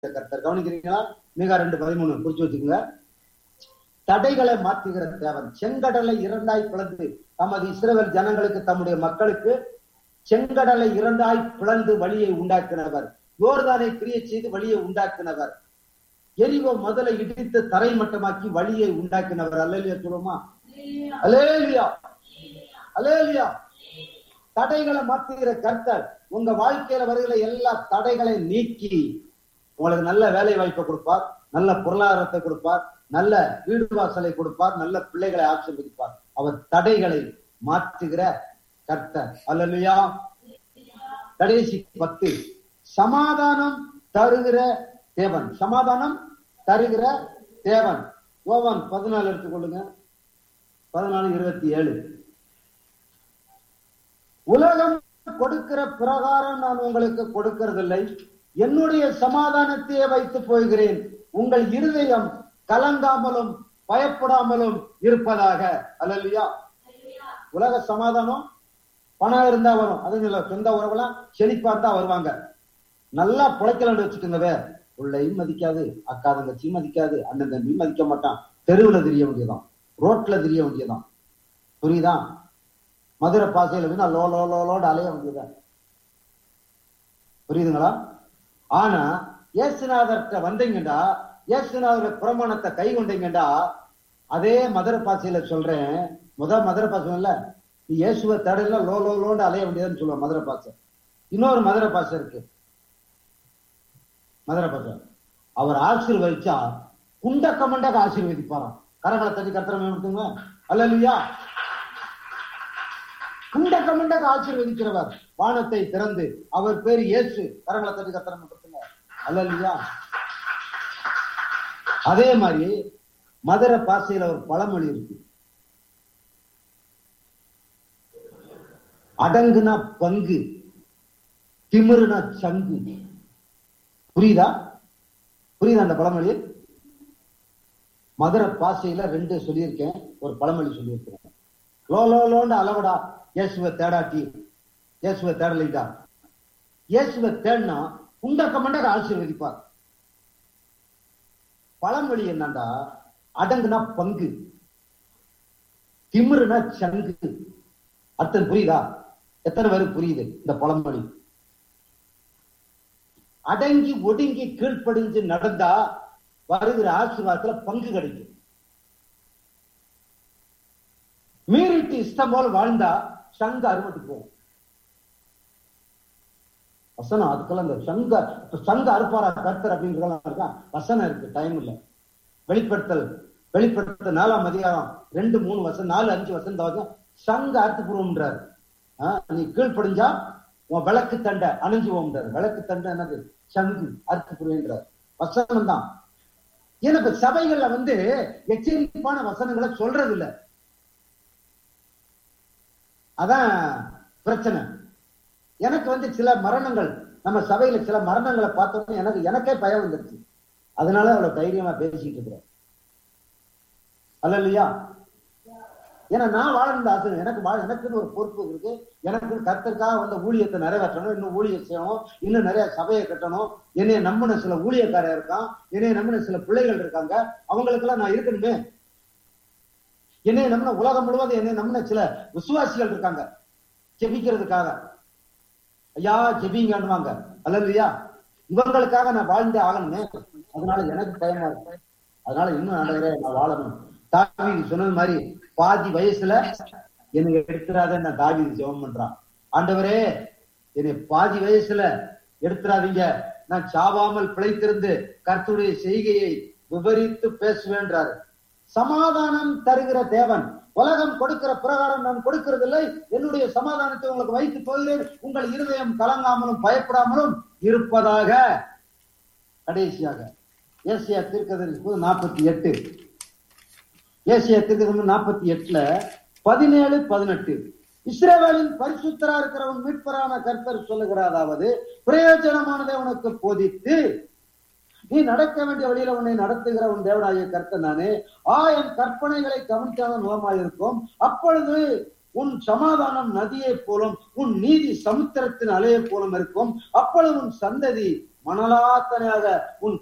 கர்த்தர். கவனிக்கிறீங்களா? மீகா 2:13 குறிச்சு வச்சுக்கோங்க. தடைகளை மாற்றுகிற தேவன். செங்கடலை இரண்டாய் பிளந்து தமது இஸ்ரவேல் ஜனங்களுக்கு, தம்முடைய மக்களுக்கு செங்கடலை இரண்டாய் பிளந்து வழியை உண்டாக்கினவர். யோர்தானை பிரிய செய்து வழியை உண்டாக்கினவர். எரிகோ முதலை இடித்து தரை மட்டமாக்கி வழியை உண்டாக்கினவர். அல்லேலூயா சொல்லுமா? அல்லேலூயா, அல்லேலூயா. தடைகளை மாற்றுகிற கர்த்தர் உங்க வாழ்க்கையில வருகிற எல்லா தடைகளை நீக்கி உங்களுக்கு நல்ல வேலை வாய்ப்பை கொடுப்பார், நல்ல பொருளாதாரத்தை கொடுப்பார், நல்ல வீடு வாசலை கொடுப்பார், நல்ல பிள்ளைகளை ஆசீர்வதிப்பார். அவர் தடைகளை மாற்றுகிற கர்த்தர். அல்லேலூயா. கடைசி 10, சமாதானம் தருகிற தேவன். சமாதானம் தருகிற தேவன். யோவான் 14 எடுத்துக்கொள்ளுங்க. 14:27. உலகம் கொடுக்கிற பிரகாரம் நான் உங்களுக்கு கொடுக்கிறதில்லை, என்னுடைய சமாதானத்தையே வைத்து போகிறேன், உங்கள் இருதயம் கலங்காமலும் பயப்படாமலும் இருப்பதாக. அல்லேலூயா. உலக சமாதானம் பணம் இருந்தா வரும், அது இல்ல. சொந்த உறவுலாம் செழிப்பா தான் வருவாங்க. நல்லா புழைக்கலான்னு வச்சுக்கோங்கவே. பிள்ளையும் மதிக்காது, அக்கா தங்கச்சியும் மதிக்காது, அண்ணன் தம்பியும் மதிக்க மாட்டான். தெருவில் தெரிய வேண்டியதான், ரோட்ல தெரிய வேண்டியதான். புரியுதா? மதுரை பாசையில வந்து லோ லோ லோட அலைய வேண்டியதான். புரியுதுங்களா? ஆனா இயேசுநாதர்கிட்ட வந்தீங்கடா, இயேசுநாதர் பிரமாணத்தை கை கொண்டீங்கடா, அதே மதுரை பாசையில சொல்றேன். மதுரை பாசம் இல்ல, நீ இயேசுவை தடையில லோ லோ லோண்டு அலைய வேண்டியதுன்னு சொல்லுவோம் மதுரை பாசை. இன்னொரு மதுரை பாசை இருக்கு, மதுரை பாசை. அவர் ஆசீர்வதிச்சா குண்டக்க மண்டக்க ஆசீர்வதிப்பாராம். கரங்களை தட்டி கர்த்தரை மேம்படுத்துங்க. அல்லேலூயா. குண்டக்க மண்டக்க ஆசீர்வதிக்கிறவர். வானத்தை திறந்து, அவர் பேர் இயேசு. கரங்களை தட்டி கர்த்தரை மேம்படுத்துங்க. அல்லேலூயா. அதே மாதிரி மதுரை பாசையில ஒரு பழமொழி இருக்கு, அடங்குனா பங்கு, திமிருனா சங்கு. புரியுதா? புரியுதா அந்த பழமொழி? மதுரை பாசையில 2 சொல்லியிருக்கேன், ஒரு பழமொழி சொல்லியிருக்கிறேன். லோ லோ லோன்னு அளவடா, இயேசுவை தேடாட்டி, இயேசுவை தேடலைட்டா. இயேசுவை தேடினா குண்டக்க மண்டக்க ஆசீர்வதிப்பார். பழமொழி என்னண்டா, அடங்குனா பங்கு, திமிருனா சங்கு. அர்த்தம் புரியுதா? எத்தனை பேருக்கு புரியுது இந்த பழமொழி? அடங்கி ஒடுங்கி கீழ்ப்படிஞ்சு நடந்தா வருகிற ஆசீர்வாதத்துல பங்கு கிடைக்கும். மீறிட்டு இஷ்டம் போல வாழ்ந்தா சங்க அறுபட்டு போகும். வசனம் அதுக்கெல்லாம் இந்த சங்க அறுப்பாரா கர்த்தர் அப்படின்றதெல்லாம் இருக்கா? வசனம் இருக்கு, டைம் இல்ல. வெளிப்படுத்தல் 4ஆம் அதிகாரம் 2, 3 வசனம், 4, 5 வசனம் சங்க அறுத்து புருவம்ன்றார். நீ கீழ்ப்படிஞ்சா உன் விளக்கு தண்டை அணிஞ்சுவோம்ன்றார். விளக்கு தண்டை என்னது? சங்கு அறுத்து புருவன்றார். வசனம் தான். எனக்கு சபைகள்ல வந்து எச்சரிப்பான வசனங்களை சொல்றது இல்லை. அதான் பிரச்சனை. எனக்கு வந்து சில மரணங்கள், நம்ம சபையில சில மரணங்களை பார்த்தோம்னா எனக்கே பயம் வந்துருச்சு. அதனால அவ்வளவு தைரியமா பேசிட்டு இருக்கிறேன். அல்லேலூயா. ஏன்னா நான் வாழ்ந்த ஆசை, எனக்குன்னு ஒரு பொறுப்பு இருக்கு. எனக்கு கர்த்தருக்காக வந்த ஊழியத்தை நிறைவேற்றணும், இன்னும் ஊழியம் செய்யணும், இன்னும் நிறைய சபையை கட்டணும். என்னைய நம்பின சில ஊழியக்காரர் இருக்கான், என்னைய நம்பின சில பிள்ளைகள் இருக்காங்க, அவங்களுக்கெல்லாம் நான் இருக்கணுமே. என்னைய நம்பின உலகம் முழுவதும் என்னைய நம்பின சில விசுவாசிகள் இருக்காங்க, ஜெபிக்கிறதுக்காக. ஐயா ஜெபிங்கன்னுவாங்க. அல்லேலூயா. இவங்களுக்காக நான் வாழ்ந்தே ஆகணுமே. அதனால எனக்கு பயமா இருக்கு. அதனால இன்னும் ஆண்டவரே நான் வாழணும். தாவீது சொன்னது மாதிரி பாதி வயசுல என்னை எடுத்துறாத நான் தாவீது ஜெபம் பண்றான். ஆண்டவரே என்னை பாதி வயசுல எடுத்துறாதீங்க, நான் சாவாமல் பிழைத்திருந்து கர்த்தருடைய செய்கையை விவரித்து பேசுவேன்றாரு. சமாதானம் தருகிற தேவன். உலகம் கொடுக்கிற பிரகாரம் நான் கொடுக்கிறதில்லை, என்னுடைய சமாதானத்தை உங்களுக்கு வைத்து போகிறேன், உங்கள் இருதயம் கலங்காமலும் பயப்படாமலும் இருப்பதாக. கடைசியாக ஏசாயா தீர்க்கதரிசி 48, ஏசாயா தீர்க்கதரிசி 48ல 17, 18 இஸ்ரவேலின் பரிசுத்தரா இருக்கிறவன் மீட்பரான கர்த்தர் சொல்லுகிறாதாவது, பிரயோஜனமானதை உனக்கு போதித்து நீ நடக்க வேண்டிய வழியில உன்னை நடத்துகிற உன் தேவனாகிய கர்த்தர் நானே. என் கற்பனைகளை கவனித்தாலும் நலமாயிருக்கும். அப்பொழுது உன் சமாதானம் நதியை போலும், உன் நீதி சமுத்திரத்தின் அலையை போலும் இருக்கும். அப்பொழுது உன் சந்ததி மணலாத்தனையாக உன்